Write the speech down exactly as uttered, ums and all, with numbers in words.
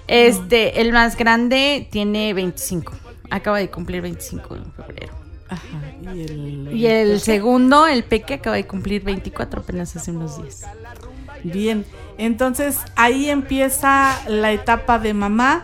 Este, el más grande tiene veinticinco. Acaba de cumplir veinticinco en febrero. Ajá. Y el, Y el segundo, el peque, acaba de cumplir veinticuatro apenas hace unos días. Bien, entonces ahí empieza la etapa de mamá.